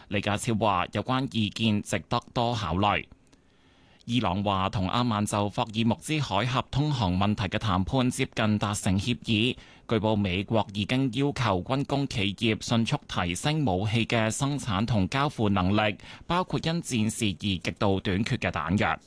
李家超話有關意見值得多考慮。伊朗話同阿曼就霍爾木茲海峽通航問題嘅談判接近達成協議。據報美國已經要求軍工企業迅速提升武器嘅生產同交付能力，包括因戰事而極度短缺嘅彈藥。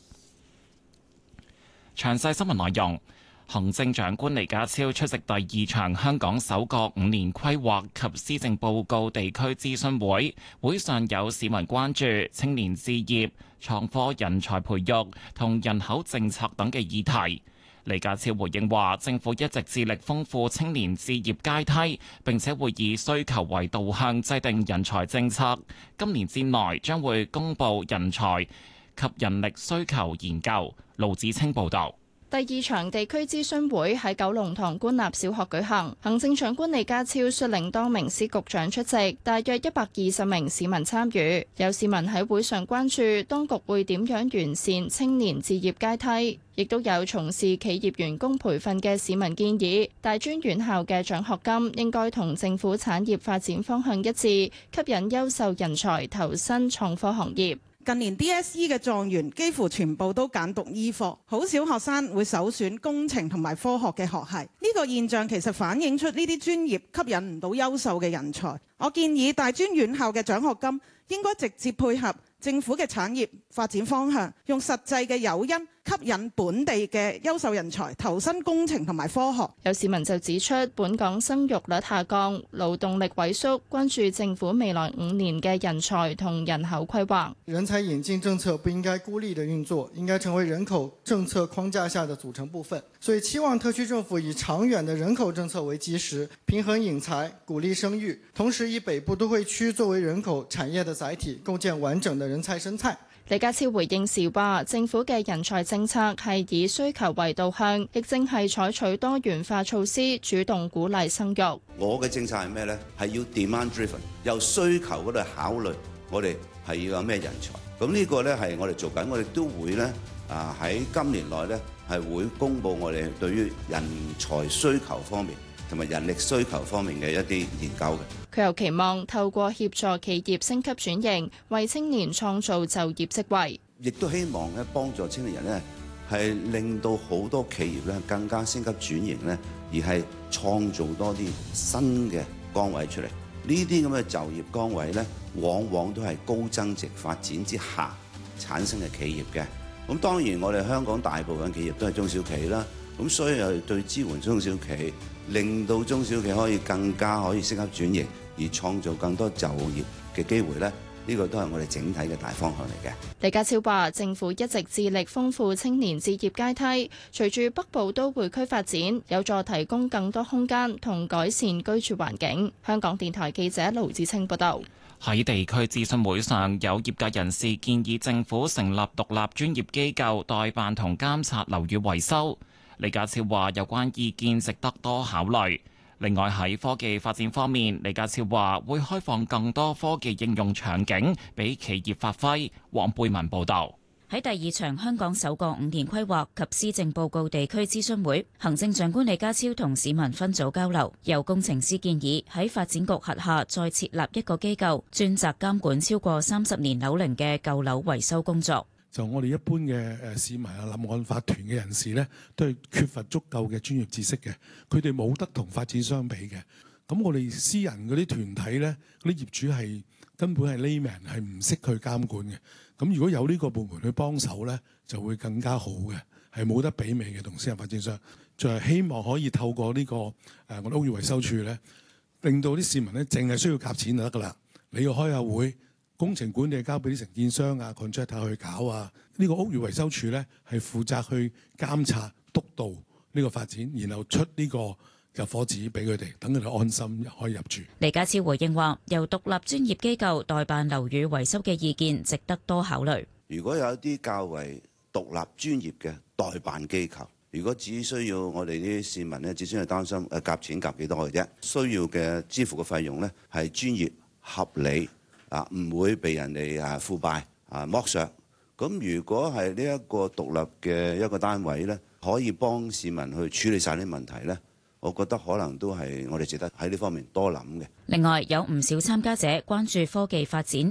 詳細新聞內容。行政長官李家超出席第二場香港首個5年規劃及施政報告地區諮詢會，會上有市民關注青年置業、創科人才培育同人口政策等嘅議題。李家超回應話，政府一直致力豐富青年置業階梯，並且會以需求為導向制定人才政策。今年之內將會公布人才及人力需求研究。盧子清報導。 第二場地區諮詢會喺九龍塘官立小學舉行，行政長官李家超率領多名司局長出席，大約120名市民參與。有市民喺會上關注當局會點樣完善青年置業階梯，亦都有從事企業員工培訓嘅市民建議，大專院校嘅獎學金應該同政府產業發展方向一致，吸引優秀人才投身創科行業。 近年 DSE 嘅狀元幾乎全部都揀讀醫科，好少學生會首選工程同埋科學嘅學系。呢個現象其實反映出呢啲專業吸引唔到優秀嘅人才。我建議大專院校嘅獎學金應該直接配合政府嘅產業發展方向，用實際嘅誘因吸引本地嘅優秀人才投身工程同埋科學。 有市民就指出，本港生育率下降，勞動力萎縮，關注政府未來5年嘅人才同人口規劃。 人才引進政策不應該孤立的運作，應該成為人口政策框架下的組成部分。所以期望特區政府以長遠的人口政策為基石，平衡引才，鼓勵生育，同時以北部都會區作為人口產業的載體，構建完整的人才生態。 李家超回應時話，政府嘅人才政策係以需求為導向，亦正係採取多元化措施，主動鼓勵生育。 我嘅政策係咩呢？係要 demand driven， 由需求嗰度考慮，我哋係要有咩人才。咁呢個呢係我哋做緊，我哋都會呢喺今年內呢係會公布我哋對於人才需求方面同埋人力需求方面嘅一啲研究嘅。 佢又期望透過協助企業升級轉型，為青年創造就業職位。 亦都希望咧幫助青年人咧，係令到好多企業咧更加升級轉型咧，而係創造多啲新嘅崗位出嚟。呢啲咁嘅就業崗位咧，往往都係高增值發展之下產生嘅企業嘅。咁當然我哋香港大部分企業都係中小企啦，咁所以係對支援中小企，令到中小企可以更加可以升級轉型，而創造更多就業嘅機會咧。呢個都係我哋整體嘅大方向嚟嘅。 李家超話：政府一直致力豐富青年置業階梯，隨住北部都會區發展，有助提供更多空間同改善居住環境。香港電台記者盧志清報導。 喺地區諮詢會上，有業界人士建議政府成立獨立專業機構代辦同監察樓宇維修。李家超話：有關意見值得多考慮。另外喺科技發展方面，李家超話會開放更多科技應用場景俾企業發揮。黃貝文報導。 喺第二場香港首個5年規劃及施政報告地區諮詢會，行政長官李家超同市民分組交流。有工程師建議喺發展局轄下再設立一個機構，專責監管超過30年樓齡嘅舊樓維修工作。 就我哋一般嘅市民啊，立案法團嘅人士呢，都係缺乏足夠嘅專業知識嘅，佢哋冇得同發展商比嘅。咁我哋私人嗰啲團體呢，嗰啲業主係根本係 layman， 係唔識去監管嘅。咁如果有呢個部門去幫手呢，就會更加好嘅，係冇得媲美嘅同私人發展商。就係希望可以透過呢個我哋屋宇維修處呢，令到啲市民呢，淨係需要夾錢就得㗎啦。你要開下會。工程管理交俾啲承建商啊、contractor 去搞啊，呢個屋宇維修處呢，係負責去監察督導呢個發展，然後出呢個入伙紙俾佢哋，等佢哋安心可以入住。 李家超回應話：由獨立專業機構代辦樓宇維修嘅意見值得多考慮。 如果有一啲較為獨立專業嘅代辦機構，如果只需要我哋啲市民呢，只需要擔心夾錢夾幾多嘅啫，需要嘅支付嘅費用呢，係專業合理。唔會被人哋腐敗剝削。咁如果係呢一個獨立嘅一個單位呢，可以幫市民去處理晒啲問題呢，我覺得可能都係我哋值得喺呢方面多諗嘅。 另外有唔少參加者關注科技發展